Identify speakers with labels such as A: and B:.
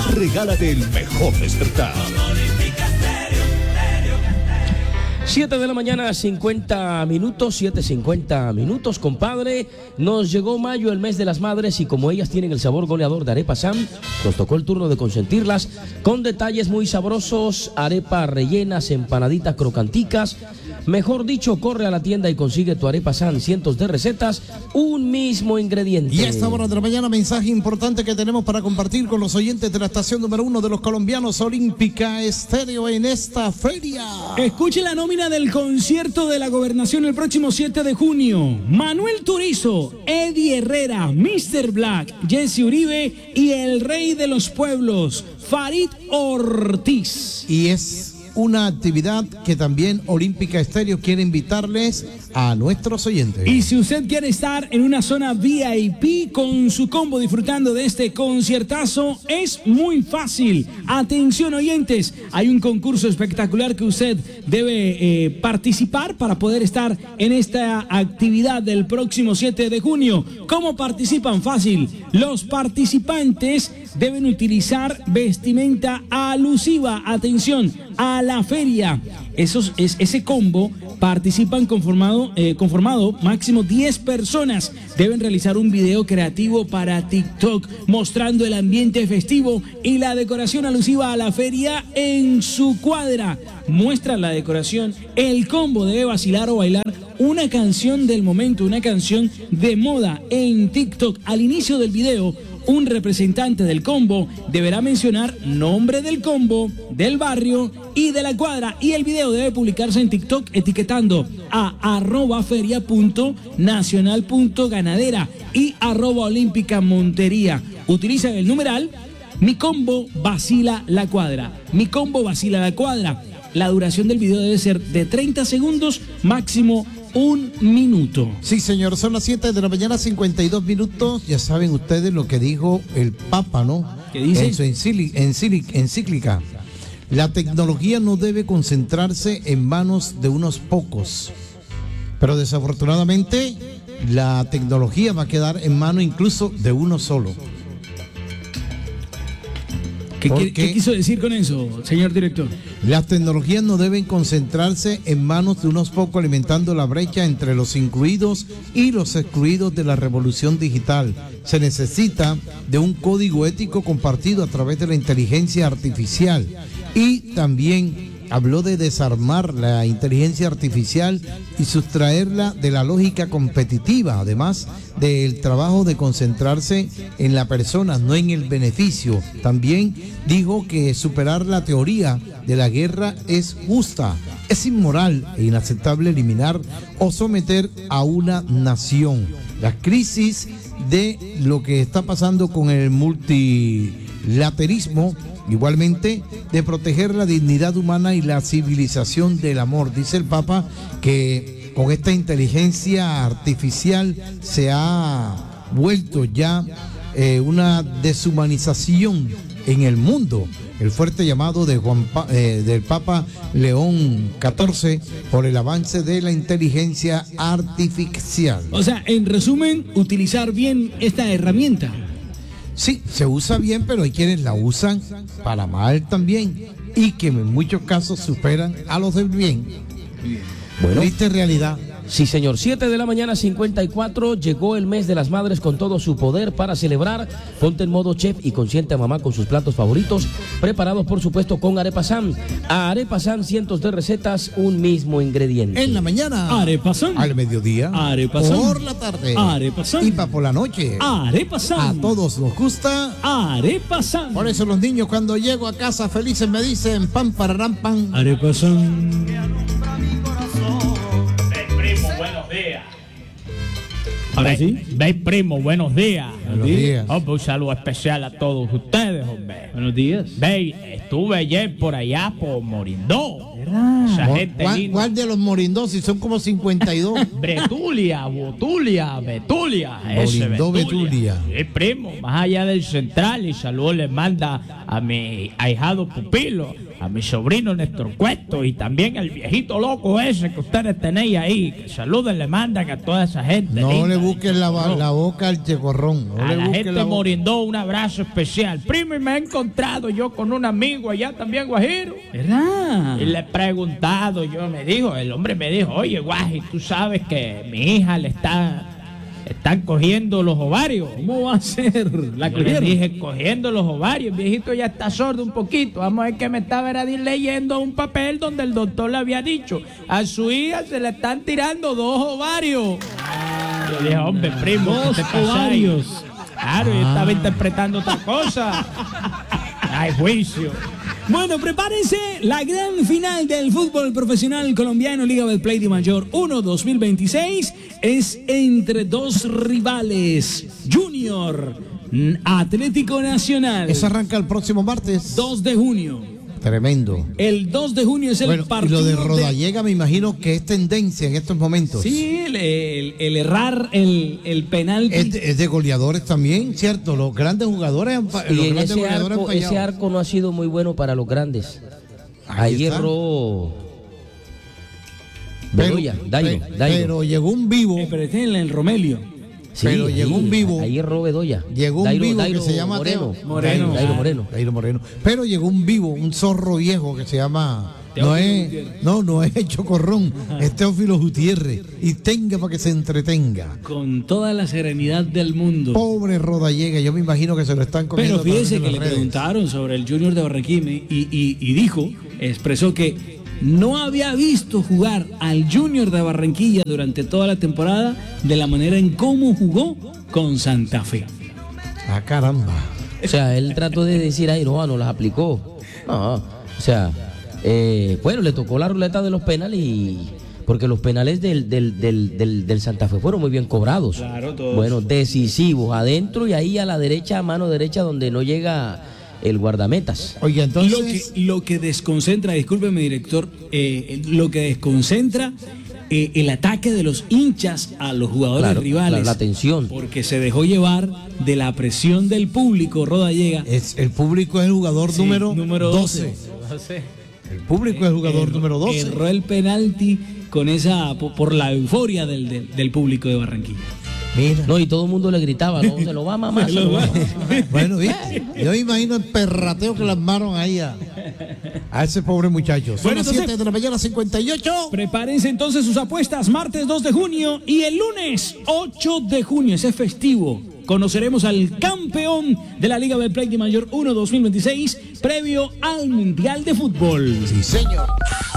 A: Regálate el mejor despertar.
B: 7 de la mañana, 50 minutos, 7:50 minutos, compadre. Nos llegó mayo, el mes de las madres, y como ellas tienen el sabor goleador de Arepa Sam, nos tocó el turno de consentirlas con detalles muy sabrosos, arepas rellenas, empanaditas crocanticas. Mejor dicho, corre a la tienda y consigue tu Arepa Sam, cientos de recetas, un mismo ingrediente.
C: Y a esta hora de la mañana, mensaje importante que tenemos para compartir con los oyentes de la estación número 1 de los colombianos, Olímpica Estéreo, en esta feria.
D: Escuche la nómina del concierto de la Gobernación el próximo 7 de junio. Manuel Turizo, Eddie Herrera, Mr. Black, Jesse Uribe y el Rey de los Pueblos, Farid Ortiz.
C: Y es una actividad que también Olímpica Estéreo quiere invitarles a nuestros oyentes.
D: Y si usted quiere estar en una zona VIP con su combo disfrutando de este conciertazo, es muy fácil. Atención, oyentes, hay un concurso espectacular que usted debe participar para poder estar en esta actividad del próximo 7 de junio. ¿Cómo participan? Fácil. Los participantes deben utilizar vestimenta alusiva, atención, a la feria. Ese combo participan conformado máximo 10 personas. Deben realizar un video creativo para TikTok mostrando el ambiente festivo y la decoración alusiva a la feria en su cuadra. Muestran la decoración. El combo debe vacilar o bailar una canción del momento, una canción de moda en TikTok. Al inicio del video, un representante del combo deberá mencionar nombre del combo, del barrio y de la cuadra, y el video debe publicarse en TikTok etiquetando a @feria.nacional.ganadera y @olímpica Montería. Utilizan el numeral Mi Combo Vacila la Cuadra. Mi Combo Vacila la Cuadra. La duración del video debe ser de 30 segundos, máximo 1 minuto.
C: Sí, señor, son las 7 de la mañana, 52 minutos. Ya saben ustedes lo que dijo el Papa, ¿no?
D: ¿Qué dice?
C: En su encíclica. La tecnología no debe concentrarse en manos de unos pocos. Pero desafortunadamente, la tecnología va a quedar en manos incluso de uno solo.
D: ¿Qué quiso decir con eso, señor director?
C: Las tecnologías no deben concentrarse en manos de unos pocos, alimentando la brecha entre los incluidos y los excluidos de la revolución digital. Se necesita de un código ético compartido a través de la inteligencia artificial. Y también habló de desarmar la inteligencia artificial y sustraerla de la lógica competitiva, además del trabajo de concentrarse en la persona, no en el beneficio. También dijo que superar la teoría de la guerra es justa. Es inmoral e inaceptable eliminar o someter a una nación. La crisis de lo que está pasando con el multilateralismo, igualmente de proteger la dignidad humana y la civilización del amor. Dice el Papa que con esta inteligencia artificial se ha vuelto ya una deshumanización en el mundo. El fuerte llamado de del Papa León XIV por el avance de la inteligencia artificial.
D: O sea, en resumen, utilizar bien esta herramienta.
C: Sí, se usa bien, pero hay quienes la usan para mal también y que en muchos casos superan a los del bien.
B: Bueno,
C: ¿Viste realidad?
B: sí, señor. 7 de la mañana, 54. Llegó el mes de las madres con todo su poder para celebrar. Ponte en modo chef y consiente a mamá con sus platos favoritos, preparados por supuesto con Arepa Sam. A Arepa Sam, cientos de recetas, un mismo ingrediente.
C: En la mañana,
D: Arepa Sam.
C: al mediodía,
D: Arepa Sam.
C: por la tarde,
D: Arepa Sam.
C: y para por la noche.
D: Arepa Sam.
C: A todos nos gusta.
D: Arepa Sam.
C: Por eso los niños cuando llego a casa felices me dicen pan pararán pan.
D: Arepa Sam.
E: Buenos días.
D: Ahora sí.
E: Ve, primo, buenos días.
C: Buenos días.
E: Hombre, un saludo especial a todos ustedes, hombre.
D: Buenos días.
E: Ve, estuve ayer por allá por Morindó. Esa gente linda.
C: ¿Cuál de los morindos? Si son como 52.
E: Bretulia, Botulia, Betulia. Ese
C: Morindó, Betulia.
E: Sí, primo, más allá del central. Y saludo le manda a mi ahijado pupilo, a mi sobrino Néstor Cueto y también al viejito loco ese que ustedes tenéis ahí. Que saluden le mandan a toda esa gente.
C: No
E: linda.
C: le busques la boca al checorrón. No
E: a
C: le
E: la
C: busques
E: gente
C: la boca.
E: Morindó un abrazo especial. Primo, y me he encontrado yo con un amigo allá también, Guajiro.
D: ¿Verdad?
E: Y le he preguntado, el hombre me dijo, oye, Guaji, tú sabes que mi hija le están cogiendo los ovarios.
D: ¿Cómo va a ser? La
E: Yo le
D: cogieron.
E: dije, cogiendo los ovarios, el viejito ya está sordo un poquito. Vamos a ver que me estaba leyendo un papel donde el doctor le había dicho, a su hija se le están tirando 2 ovarios. Yo dije, hombre, primo, ¿qué
D: 2
E: te pasa ahí?
D: ovarios.
E: Claro, yo estaba interpretando otra cosa. Hay juicio.
D: Bueno, prepárense, la gran final del fútbol profesional colombiano Liga Betplay de Mayor 1 2026 es entre 2 rivales, Junior, Atlético Nacional.
C: Eso arranca el próximo martes.
D: 2 de junio.
C: Tremendo.
D: El 2 de junio es el
C: Bueno, y
D: partido
C: lo de Rodallega me imagino que es tendencia en estos momentos.
D: Sí, el errar el penalti.
C: Es de goleadores también, ¿cierto? Los grandes jugadores
B: Y
C: los
B: en
C: grandes goleadores han fallado.
B: ese arco no ha sido muy bueno para los grandes.
C: Ahí
B: Ahí
C: está.
B: erró Bedoya, Dairo.
C: Pero llegó un vivo.
D: Pero este es el Romelio.
B: Sí,
C: pero llegó un vivo.
B: Ahí erró Bedoya.
C: Llegó un vivo que se llama
B: Moreno.
C: Teo.
D: Moreno.
B: Dairo Moreno.
C: Pero llegó un vivo, un zorro viejo que se llama. No es Chocorrón, es Teófilo Gutiérrez. Y tenga para que se entretenga.
D: Con toda la serenidad del mundo.
C: Pobre Rodallega, yo me imagino que se lo están comiendo.
D: Pero fíjese
C: a través de
D: que le
C: las redes.
D: preguntaron sobre el Junior de Barranquilla y expresó que no había visto jugar al Junior de Barranquilla durante toda la temporada de la manera en cómo jugó con Santa Fe.
C: Ah, caramba.
B: O sea, él trató de decir, ay, no las aplicó. No, o sea, bueno, le tocó la ruleta de los penales porque los penales del Santa Fe fueron muy bien cobrados.
D: Claro, todos.
B: Bueno, decisivos, adentro y ahí a la derecha, a mano derecha, donde no llega el guardametas.
C: Oye, entonces.
D: Lo que desconcentra, discúlpeme director, lo que desconcentra el ataque de los hinchas a los jugadores
B: Claro,
D: rivales.
B: la tensión.
D: Porque se dejó llevar de la presión del público, Rodallega.
C: El público es el jugador
D: Sí,
C: número
D: 12.
C: El público es el jugador número 12.
D: Erró el penalti con por la euforia del público de Barranquilla.
C: Mira.
B: No, y todo el mundo le gritaba, no, se lo va a mamar, se lo va a mamar.
C: Bueno, ¿viste? Yo me imagino el perrateo que le armaron ahí a ese pobre muchacho. Son
D: Bueno,
C: las
D: entonces-
C: 7 de la mañana, 58.
D: Prepárense entonces sus apuestas, martes 2 de junio y el lunes 8 de junio, ese festivo. Conoceremos al campeón de la Liga Betplay de Mayor 1 2026, previo al Mundial de Fútbol.
C: Sí, señor.